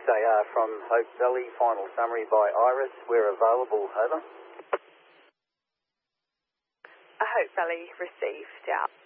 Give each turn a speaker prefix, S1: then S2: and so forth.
S1: They are from Hope Valley. Final summary by Iris. We're available. Over.
S2: Hope Valley received out.